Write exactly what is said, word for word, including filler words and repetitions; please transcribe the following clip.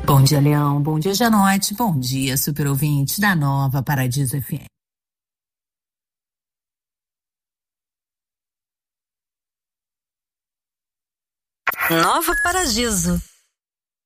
Bom dia, Leão. Bom dia, Janote. Bom dia, super ouvinte da Nova Paradiso F M. Nova Paradiso.